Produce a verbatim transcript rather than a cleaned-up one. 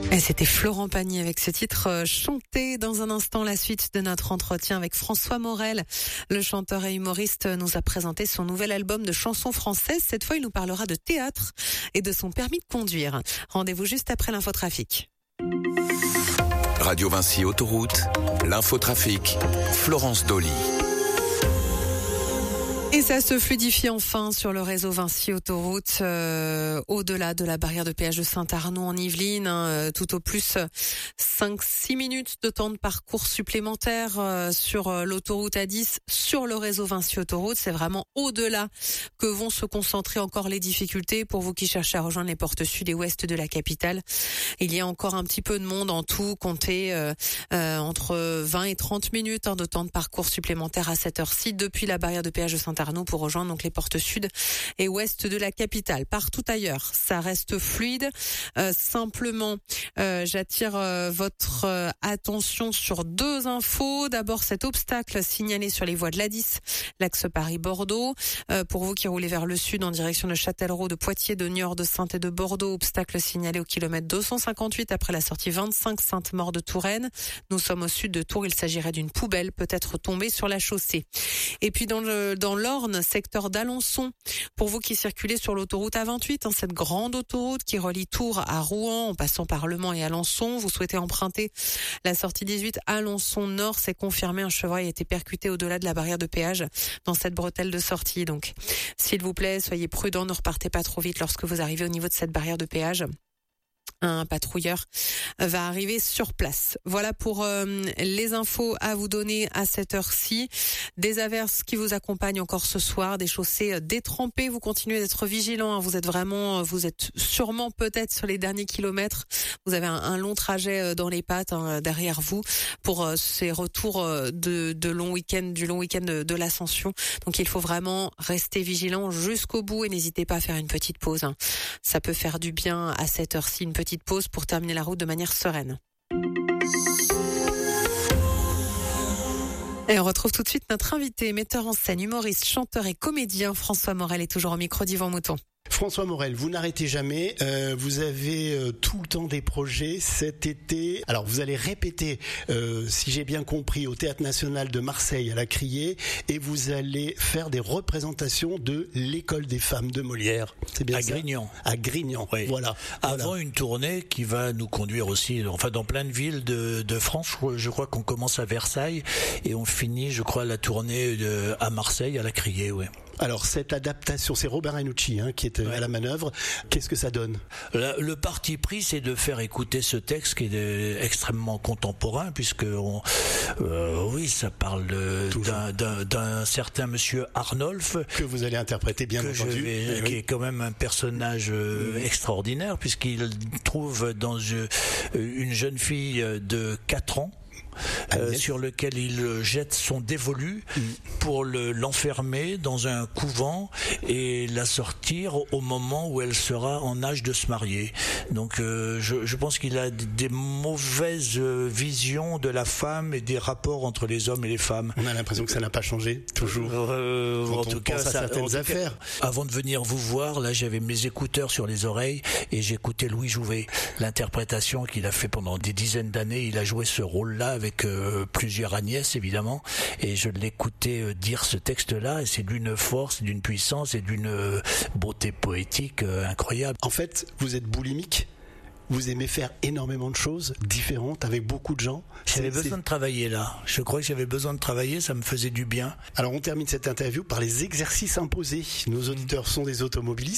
Et c'était Florent Pagny avec ce titre euh, chanté. Dans un instant, la suite de notre entretien avec François Morel. Le chanteur et humoriste nous a présenté son nouvel album de chansons françaises. Cette fois, il nous parlera de théâtre et de son permis de conduire. Rendez-vous juste après l'infotrafic. Radio Vinci Autoroute, l'infotrafic, Florence Dolly. Et ça se fluidifie enfin sur le réseau Vinci Autoroute, euh, au-delà de la barrière de péage de Saint-Arnaud en Yvelines, hein, tout au plus cinq six minutes de temps de parcours supplémentaire euh, sur euh, l'autoroute A dix, sur le réseau Vinci Autoroute. C'est vraiment au-delà que vont se concentrer encore les difficultés pour vous qui cherchez à rejoindre les portes sud et ouest de la capitale. Il y a encore un petit peu de monde en tout, comptez euh, euh, entre vingt et trente minutes hein, de temps de parcours supplémentaire à cette heure-ci depuis la barrière de péage de Saint-Arnaud pour rejoindre donc les portes sud et ouest de la capitale. Partout ailleurs, ça reste fluide. Euh, simplement, euh, j'attire euh, votre euh, attention sur deux infos. D'abord, cet obstacle signalé sur les voies de l'A dix, l'axe Paris-Bordeaux. Euh, pour vous qui roulez vers le sud en direction de Châtellerault, de Poitiers, de Niort, de Saintes et de Bordeaux, obstacle signalé au kilomètre deux cent cinquante-huit après la sortie vingt-cinq Sainte-Maure de Touraine. Nous sommes au sud de Tours. Il s'agirait d'une poubelle peut-être tombée sur la chaussée. Et puis dans le dans l'Orne, secteur d'Alençon, pour vous qui circulez sur l'autoroute A vingt-huit, hein, cette grande autoroute qui relie Tours à Rouen en passant par Le Mans et Alençon, vous souhaitez emprunter la sortie dix-huit Alençon Nord, c'est confirmé, un chevreuil a été percuté au-delà de la barrière de péage dans cette bretelle de sortie. Donc, s'il vous plaît, soyez prudents, ne repartez pas trop vite lorsque vous arrivez au niveau de cette barrière de péage. Un patrouilleur va arriver sur place. Voilà pour euh, les infos à vous donner à cette heure-ci. Des averses qui vous accompagnent encore ce soir, des chaussées détrempées. Vous continuez d'être vigilants. Hein. Vous êtes vraiment, vous êtes sûrement peut-être sur les derniers kilomètres. Vous avez un, un long trajet dans les pattes hein, derrière vous pour euh, ces retours de, de long week-end, du long week-end de, de l'Ascension. Donc il faut vraiment rester vigilant jusqu'au bout et n'hésitez pas à faire une petite pause. Hein. Ça peut faire du bien à cette heure-ci, une petite pause pour terminer la route de manière sereine. Et on retrouve tout de suite notre invité, metteur en scène, humoriste, chanteur et comédien. François Morel est toujours au micro d'Yvan Mouton. François Morel, vous n'arrêtez jamais, euh, vous avez euh, tout le temps des projets cet été. Alors vous allez répéter, euh, si j'ai bien compris, au Théâtre National de Marseille à la Criée, et vous allez faire des représentations de l'École des femmes de Molière. C'est bien à ça Grignan. À Grignan, oui. Voilà. Avant voilà. Une tournée qui va nous conduire aussi, enfin dans plein de villes de, de France. Je crois qu'on commence à Versailles et on finit, je crois, la tournée de, à Marseille à la Criée, ouais. Alors cette adaptation, c'est Robert Ranucci hein, qui est ouais. à la manœuvre. Qu'est-ce que ça donne ? Le, le parti pris, c'est de faire écouter ce texte qui est de, extrêmement contemporain, puisque on, euh, oui, ça parle d'un, d'un, d'un certain monsieur Arnolphe que vous allez interpréter bien que entendu, je vais, oui. qui est quand même un personnage euh, oui. extraordinaire, puisqu'il trouve dans une jeune fille de quatre ans. Euh, sur lequel il jette son dévolu mmh. pour le, l'enfermer dans un couvent et la sortir au moment où elle sera en âge de se marier. Donc euh, je, je pense qu'il a des mauvaises visions de la femme et des rapports entre les hommes et les femmes. On a l'impression que ça n'a pas changé, toujours. Euh, en tout cas, à certaines ça, affaires. Cas, avant de venir vous voir, là j'avais mes écouteurs sur les oreilles et j'écoutais Louis Jouvet. L'interprétation qu'il a fait pendant des dizaines d'années, il a joué ce rôle-là avec avec euh, plusieurs Agnès évidemment, et je l'écoutais euh, dire ce texte-là, et c'est d'une force, d'une puissance et d'une euh, beauté poétique euh, incroyable. En fait, vous êtes boulimique. Vous aimez faire énormément de choses différentes avec beaucoup de gens. J'avais besoin de travailler là. Je crois que j'avais besoin de travailler, ça me faisait du bien. Alors on termine cette interview par les exercices imposés. Nos auditeurs sont des automobilistes.